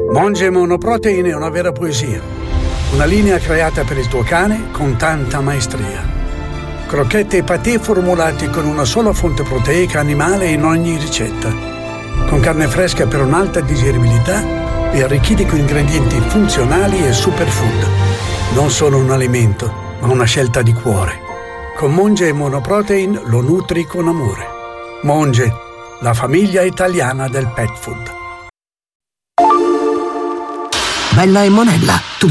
Monge Monoprotein è una vera poesia. Una linea creata per il tuo cane con tanta maestria. Crocchette e patè formulati con una sola fonte proteica animale in ogni ricetta. Con carne fresca per un'alta digeribilità e arricchiti con ingredienti funzionali e superfood. Non solo un alimento, ma una scelta di cuore. Con Monge Monoprotein lo nutri con amore. Monge, la famiglia italiana del pet food. Bella e Monella,